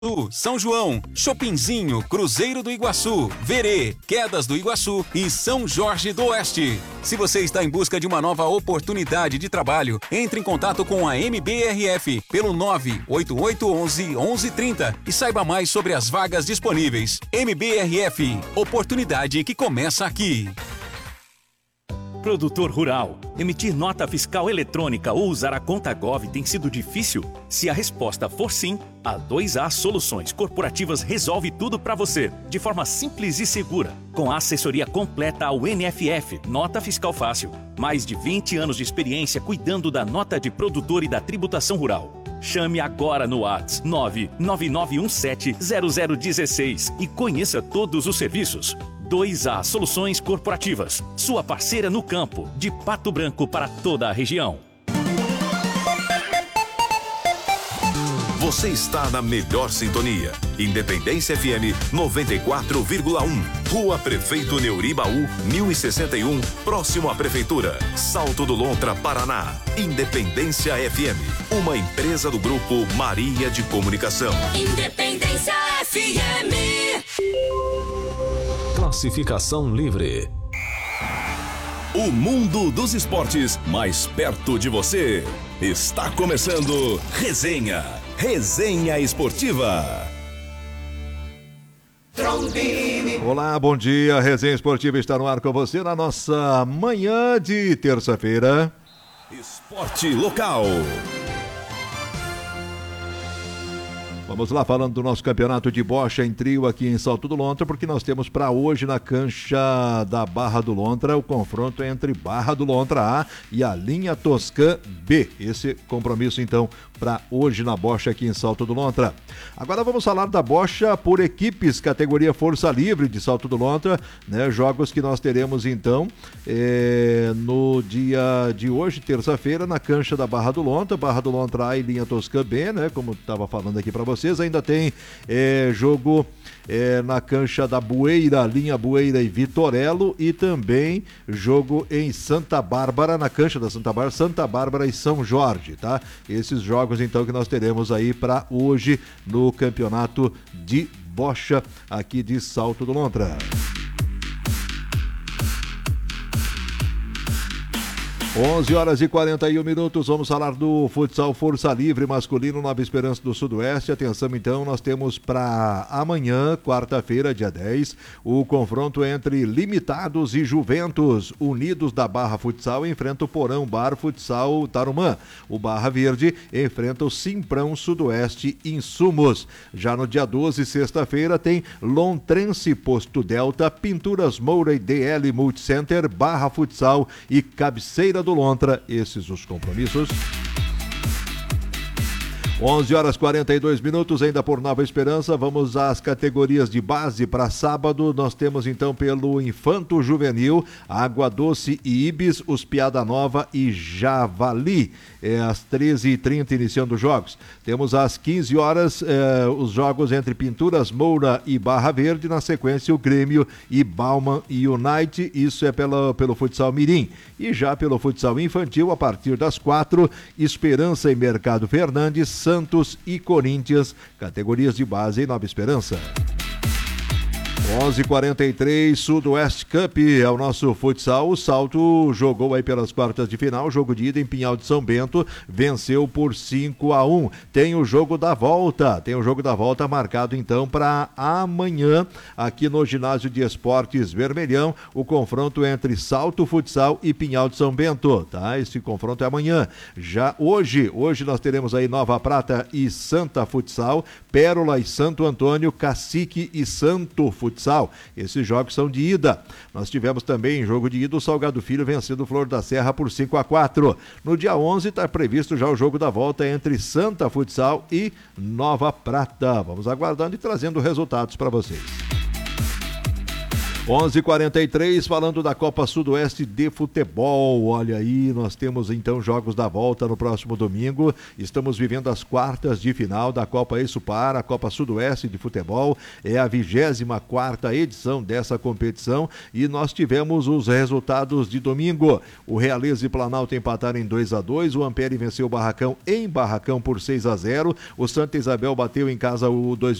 São João, Chopinzinho, Cruzeiro do Iguaçu, Verê, Quedas do Iguaçu e São Jorge do Oeste. Se você está em busca de uma nova oportunidade de trabalho, entre em contato com a MBRF pelo 98811-1130 e saiba mais sobre as vagas disponíveis. MBRF, oportunidade que começa aqui. Produtor rural, emitir nota fiscal eletrônica ou usar a conta Gov tem sido difícil? Se a resposta for sim, a 2A Soluções Corporativas resolve tudo para você, de forma simples e segura. Com a assessoria completa ao NFF, Nota Fiscal Fácil. Mais de 20 anos de experiência cuidando da nota de produtor e da tributação rural. Chame agora no WhatsApp 999170016 e conheça todos os serviços. 2A Soluções Corporativas, sua parceira no campo, de Pato Branco para toda a região. Você está na melhor sintonia. Independência FM 94,1. Rua Prefeito Neuribaú, 1061, próximo à Prefeitura. Salto do Lontra, Paraná. Independência FM, uma empresa do Grupo Maria de Comunicação. Independência FM. Classificação livre. O mundo dos esportes mais perto de você. Está começando Resenha Esportiva. Olá, bom dia. Resenha Esportiva está no ar com você na nossa manhã de terça-feira. Esporte local. Vamos lá falando do nosso campeonato de bocha em trio aqui em Salto do Lontra, porque nós temos para hoje na cancha da Barra do Lontra o confronto entre Barra do Lontra A e a Linha Toscã B. Esse compromisso então para hoje na bocha aqui em Salto do Lontra. Agora vamos falar da bocha por equipes, categoria Força Livre de Salto do Lontra, né? Jogos que nós teremos então no dia de hoje, terça-feira, na cancha da Barra do Lontra A e Linha Toscã B, né? Como estava falando aqui para vocês, ainda tem jogo na cancha da Bueira, Linha Bueira e Vitorello, e também jogo em Santa Bárbara, na cancha da Santa Bárbara e São Jorge, tá? Esses jogos então que nós teremos aí para hoje no campeonato de bocha aqui de Salto do Lontra. 11h41, vamos falar do futsal Força Livre masculino Nova Esperança do Sudoeste. Atenção então, nós temos para amanhã, quarta-feira, dia 10, o confronto entre Limitados e Juventus. Unidos da Barra Futsal enfrenta o Porão Bar Futsal Tarumã. O Barra Verde enfrenta o Simprão Sudoeste Insumos. Já no dia 12, sexta-feira, tem Lontrense Posto Delta, Pinturas Moura e DL Multicenter, Barra Futsal e Cabeceira do Lontra, esses os compromissos. 11h42, ainda por Nova Esperança, vamos às categorias de base para sábado. Nós temos então pelo Infanto Juvenil, Água Doce e Ibis, os Piada Nova e Javali. Às 13h30 iniciando os jogos. Temos às 15 horas os jogos entre Pinturas Moura e Barra Verde, na sequência o Grêmio e Bauman United, isso é pelo futsal Mirim. E já pelo futsal infantil, a partir das 4, Esperança e Mercado Fernandes, Santos e Corinthians, categorias de base em Nova Esperança. 11h43, Sudoeste Cup é o nosso futsal. O Salto jogou aí pelas quartas de final, jogo de ida em Pinhal de São Bento, venceu por 5-1. Tem o jogo da volta marcado então para amanhã, aqui no Ginásio de Esportes Vermelhão, o confronto entre Salto Futsal e Pinhal de São Bento, tá? Esse confronto é amanhã. Já hoje nós teremos aí Nova Prata e Santa Futsal, Pérola e Santo Antônio, Cacique e Santo Futsal. Esses jogos são de ida. Nós tivemos também em jogo de ida o Salgado Filho vencendo o Flor da Serra por 5-4. No dia 11 está previsto já o jogo da volta entre Santa Futsal e Nova Prata. Vamos aguardando e trazendo resultados para vocês. 11h43, falando da Copa Sudoeste de Futebol. Olha aí, nós temos então jogos da volta no próximo domingo. Estamos vivendo as quartas de final da Copa Essupar, a Copa Sudoeste de Futebol. É a 24ª edição dessa competição e nós tivemos os resultados de domingo. O Realeza e Planalto empataram em 2-2, o Ampere venceu o Barracão em Barracão por 6-0, o Santa Isabel bateu em casa o 2